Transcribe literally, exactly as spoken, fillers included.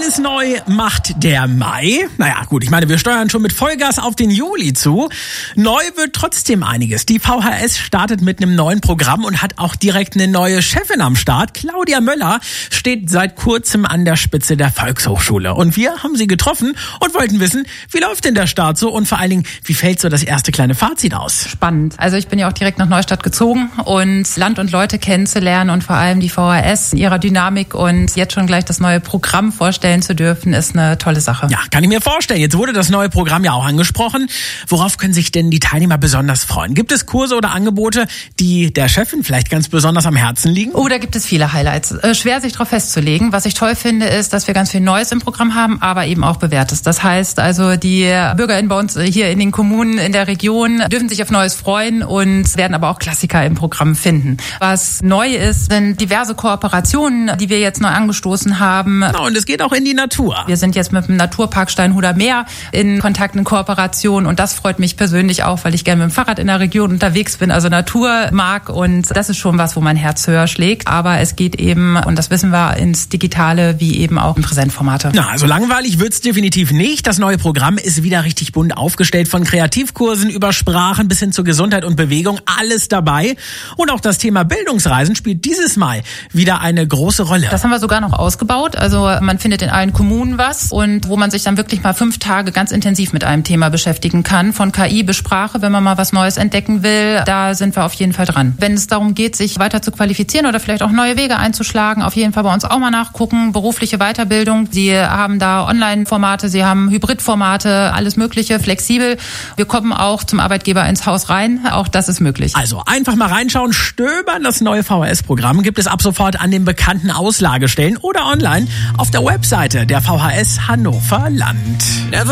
Alles neu macht der Mai. Naja, gut, ich meine, wir steuern schon mit Vollgas auf den Juli zu. Neu wird trotzdem einiges. Die V H S startet mit einem neuen Programm und hat auch direkt eine neue Chefin am Start. Claudia Möller steht seit kurzem an der Spitze der Volkshochschule. Und wir haben sie getroffen und wollten wissen, wie läuft denn der Start so und vor allen Dingen, wie fällt so das erste kleine Fazit aus? Spannend. Also ich bin ja auch direkt nach Neustadt gezogen und Land und Leute kennenzulernen und vor allem die V H S in ihrer Dynamik und jetzt schon gleich das neue Programm vorstellen zu dürfen, ist eine tolle Sache. Ja, kann ich mir vorstellen. Jetzt wurde das neue Programm ja auch angesprochen. Worauf können sich denn die Teilnehmer besonders freuen? Gibt es Kurse oder Angebote, die der Chefin vielleicht ganz besonders am Herzen liegen? Oh, da gibt es viele Highlights. Äh, schwer sich darauf festzulegen. Was ich toll finde, ist, dass wir ganz viel Neues im Programm haben, aber eben auch Bewährtes. Das heißt also, die BürgerInnen bei uns hier in den Kommunen, in der Region dürfen sich auf Neues freuen und werden aber auch Klassiker im Programm finden. Was neu ist, sind diverse Kooperationen, die wir jetzt neu angestoßen haben. Genau, und es geht auch in die Natur. Wir sind jetzt mit dem Naturpark Steinhuder Meer in Kontakt, in Kooperation und das freut mich persönlich auch, weil ich gerne mit dem Fahrrad in der Region unterwegs bin, also Natur mag und das ist schon was, wo mein Herz höher schlägt. Aber es geht eben, und das wissen wir, ins Digitale wie eben auch in Präsentformate. Na, also langweilig wird's definitiv nicht. Das neue Programm ist wieder richtig bunt aufgestellt, von Kreativkursen über Sprachen bis hin zur Gesundheit und Bewegung, alles dabei. Und auch das Thema Bildungsreisen spielt dieses Mal wieder eine große Rolle. Das haben wir sogar noch ausgebaut. Also man findet in allen Kommunen was und wo man sich dann wirklich mal fünf Tage ganz intensiv mit einem Thema beschäftigen kann. Von K I bis Sprache, wenn man mal was Neues entdecken will, da sind wir auf jeden Fall dran. Wenn es darum geht, sich weiter zu qualifizieren oder vielleicht auch neue Wege einzuschlagen, auf jeden Fall bei uns auch mal nachgucken. Berufliche Weiterbildung. Sie haben da Online-Formate, Sie haben Hybrid-Formate, alles Mögliche, flexibel. Wir kommen auch zum Arbeitgeber ins Haus rein. Auch das ist möglich. Also einfach mal reinschauen, stöbern. Das neue V H S-Programm gibt es ab sofort an den bekannten Auslagestellen oder online auf der Webseite der V H S Hannover Land.